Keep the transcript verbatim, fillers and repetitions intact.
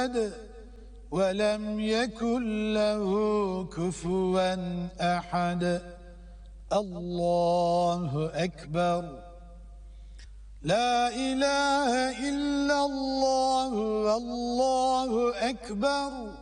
ولم يكن له كفوا أحد. الله أكبر. لا إله إلا الله والله أكبر.